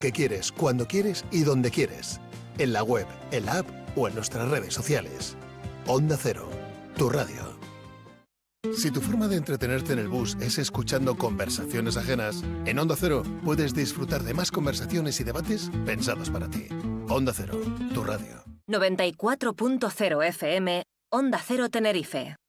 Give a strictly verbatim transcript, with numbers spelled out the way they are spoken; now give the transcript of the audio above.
que quieres, cuando quieres y donde quieres. En la web, en la app o en nuestras redes sociales. Onda Cero, tu radio. Si tu forma de entretenerte en el bus es escuchando conversaciones ajenas, en Onda Cero puedes disfrutar de más conversaciones y debates pensados para ti. Onda Cero, tu radio. noventa y cuatro punto cero F M, Onda Cero Tenerife.